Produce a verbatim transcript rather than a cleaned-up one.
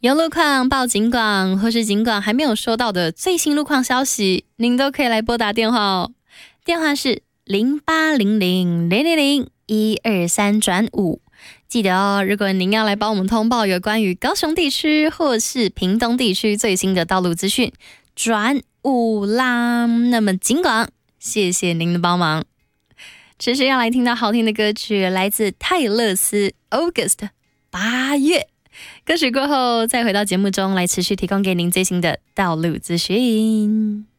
有路况报警广，或是警广还没有收到的最新路况消息，您都可以来拨打电话哦。电话是零八零零零零零一二三转五。记得哦，如果您要来帮我们通报有关于高雄地区或是屏东地区最新的道路资讯，转五啦。那么警广，谢谢您的帮忙。持续要来听到好听的歌曲，来自泰勒斯 August 八月。歌曲过后，再回到节目中来持续提供给您最新的道路资讯。